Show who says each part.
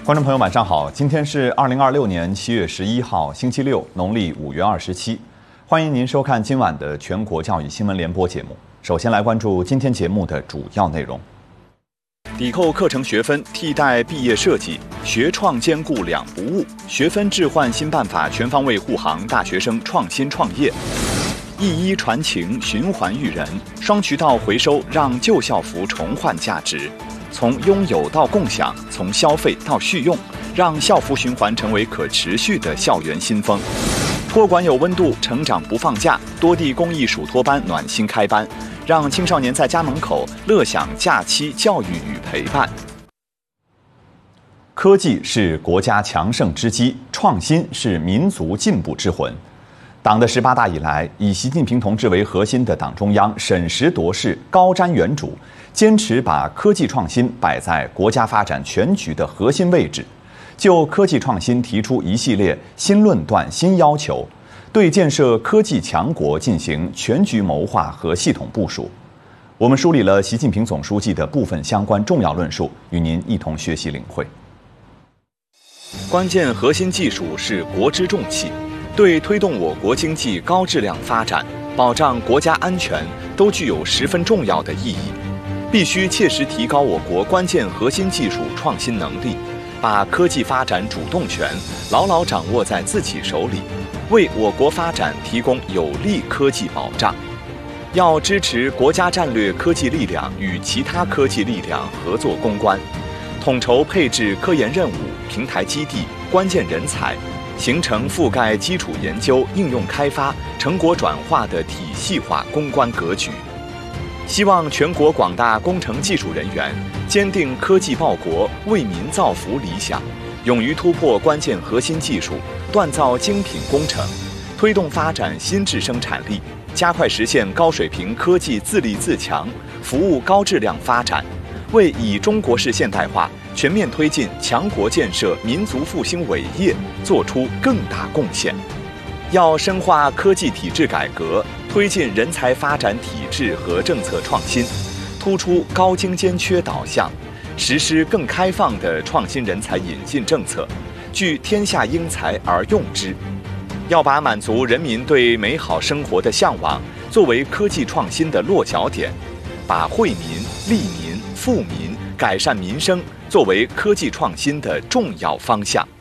Speaker 1: 观众朋友，晚上好！今天是2026年7月11号，星期六，农历5月27。欢迎您收看今晚的全国教育新闻联播节目。首先来关注今天节目的主要内容：抵扣课程学分替代毕业设计，学创兼顾两不误；学分置换新办法全方位护航大学生创新创业。一衣传情，循环育人，双渠道回收让旧校服重焕价值。从拥有到共享，从消费到续用，让校服循环成为可持续的校园新风。托管有温度，成长不放假，多地公益暑托班暖心开班，让青少年在家门口乐享假期教育与陪伴。科技是国家强盛之基，创新是民族进步之魂。党的18大以来，以习近平同志为核心的党中央审时度势，高瞻远瞩，坚持把科技创新摆在国家发展全局的核心位置，就科技创新提出一系列新论断、新要求，对建设科技强国进行全局谋划和系统部署。我们梳理了习近平总书记的部分相关重要论述，与您一同学习领会。关键核心技术是国之重器，对推动我国经济高质量发展、保障国家安全都具有十分重要的意义。必须切实提高我国关键核心技术创新能力，把科技发展主动权牢牢掌握在自己手里，为我国发展提供有力科技保障。要支持国家战略科技力量与其他科技力量合作攻关，统筹配置科研任务、平台基地、关键人才，形成覆盖基础研究、应用开发、成果转化的体系化攻关格局。希望全国广大工程技术人员坚定科技报国、为民造福理想，勇于突破关键核心技术，锻造精品工程，推动发展新质生产力，加快实现高水平科技自立自强，服务高质量发展，为以中国式现代化全面推进强国建设、民族复兴伟业做出更大贡献。要深化科技体制改革，推进人才发展体制和政策创新，突出高精尖缺导向，实施更开放的创新人才引进政策，聚天下英才而用之。要把满足人民对美好生活的向往作为科技创新的落脚点，把惠民、利民、富民、改善民生作为科技创新的重要方向。